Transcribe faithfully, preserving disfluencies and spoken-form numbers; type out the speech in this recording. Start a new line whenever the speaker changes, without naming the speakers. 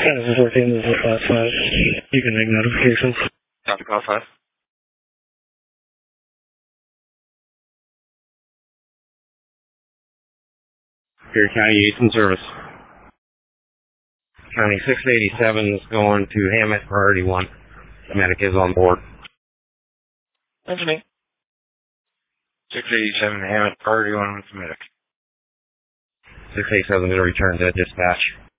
This is fourteen, this is class five. You can make notifications.
Copy, class five.
Here, County eight in service.
County six eighty-seven is going to Hammett, priority one. The medic is on board.
That's me.
six eighty-seven Hammett, priority one with the medic. six eighty-seven is going to return to dispatch.